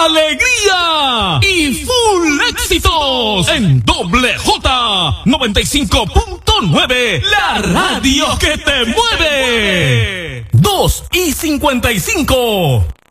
alegría y full éxitos en Doble J 95.9, la radio que te mueve. 2:55.